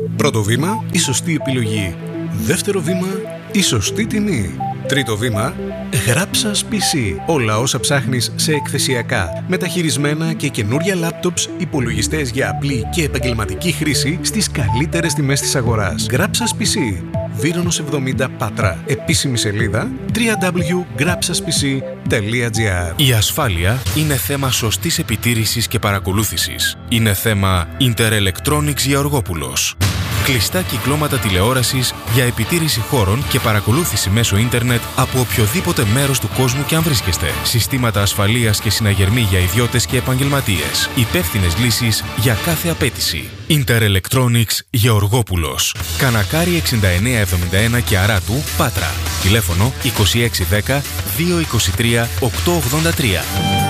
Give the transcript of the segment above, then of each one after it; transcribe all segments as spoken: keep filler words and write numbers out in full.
Πρώτο βήμα, η σωστή επιλογή. Δεύτερο βήμα, η σωστή τιμή. Τρίτο βήμα, Γράψας πι σι. Όλα όσα ψάχνεις σε εκθεσιακά, μεταχειρισμένα και καινούρια λάπτοψ, υπολογιστές για απλή και επαγγελματική χρήση στις καλύτερες τιμές της αγοράς. Γράψας πι σι. Βύρονος εβδομήντα Πάτρα. Επίσημη σελίδα double-u double-u double-u τελεία γράψας πι σι τελεία τζι άρ. Η ασφάλεια είναι θέμα σωστής επιτήρησης και παρακολούθησης. Είναι θέμα Inter Electronics Γεωργόπουλος. Κλειστά κυκλώματα τηλεόρασης για επιτήρηση χώρων και παρακολούθηση μέσω ίντερνετ από οποιοδήποτε μέρος του κόσμου και αν βρίσκεστε. Συστήματα ασφαλείας και συναγερμοί για ιδιώτες και επαγγελματίες. Υπεύθυνες λύσεις για κάθε απέτηση. Inter Electronics Γεωργόπουλος. Κανακάρι εξήντα εννέα εβδομήντα ένα και Αράτου, Πάτρα. Τηλέφωνο είκοσι έξι δέκα δύο είκοσι τρία οκτακόσια ογδόντα τρία.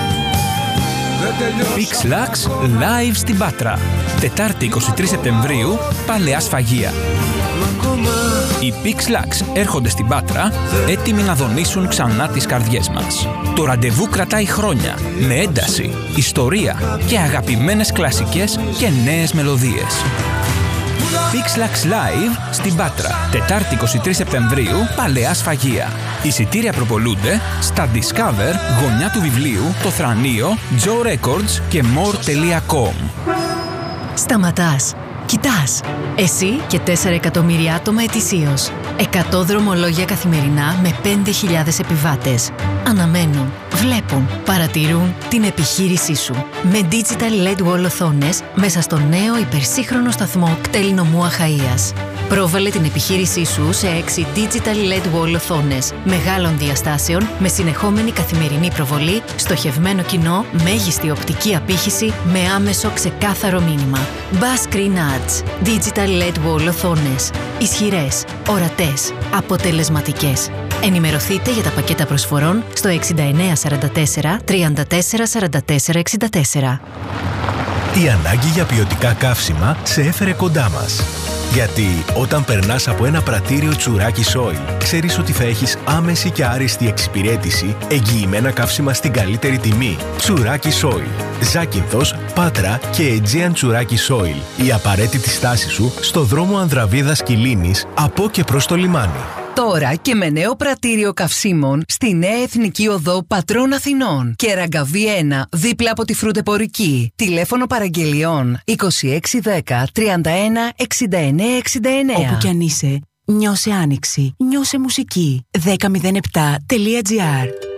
PixLax live στην Πάτρα. Τετάρτη εικοστή τρίτη Σεπτεμβρίου, Παλαιά Σφαγεία. Οι PixLax έρχονται στην Πάτρα, έτοιμοι να δονήσουν ξανά τις καρδιές μας. Το ραντεβού κρατάει χρόνια, με ένταση, ιστορία και αγαπημένες κλασικές και νέες μελωδίες. PixLax Live στην Πάτρα. Τετάρτη εικοστή τρίτη Σεπτεμβρίου, Παλαιά Σφαγεία. Εισιτήρια προπολούνται στα Discover, γωνιά του βιβλίου, το Θρανείο, Joe Records και more τελεία com. Σταματάς. Κοιτάς. Εσύ και τέσσερα εκατομμύρια άτομα ετησίως. εκατό δρομολόγια καθημερινά με πέντε χιλιάδες επιβάτες. Αναμένουν, βλέπουν, παρατηρούν την επιχείρησή σου. Με Digital ελ ι ντι Wall οθόνες μέσα στο νέο υπερσύγχρονο σταθμό κτέλ Νομού Αχαΐας. Πρόβαλε την επιχείρησή σου σε έξι Digital ελ ι ντι Wall οθόνες μεγάλων διαστάσεων με συνεχόμενη καθημερινή προβολή, στοχευμένο κοινό, μέγιστη οπτική απήχηση με άμεσο ξεκάθαρο μήνυμα. Bass Screen Ads. Digital ελ ι ντι Wall οθόνες. Ισχυρές, ορατές, αποτελεσματικές. Ενημερωθείτε για τα πακέτα προσφορών στο εξήντα εννέα σαράντα τέσσερα τριάντα τέσσερα σαράντα τέσσερα εξήντα τέσσερα. Η ανάγκη για ποιοτικά καύσιμα σε έφερε κοντά μας. Γιατί όταν περνάς από ένα πρατήριο τσουράκι Soil, ξέρεις ότι θα έχεις άμεση και άριστη εξυπηρέτηση, εγγυημένα καύσιμα στην καλύτερη τιμή. Τσουράκι Soil. Ζάκυνθος, Πάτρα και Aegean τσουράκι Soil. Η απαραίτητη στάση σου στο δρόμο Ανδραβίδας Κιλίνης από και προς το λιμάνι. Τώρα και με νέο πρατήριο καυσίμων στη Νέα Εθνική Οδό Πατρών Αθηνών και Ραγκαβή ένα, δίπλα από τη Φρουτεπορική. Τηλέφωνο παραγγελιών είκοσι έξι δέκα τριάντα ένα εξήντα εννέα εξήντα εννέα. Όπου κι αν είσαι, νιώσε άνοιξη, νιώσε μουσική. δέκα μηδέν επτά τελεία τζι άρ.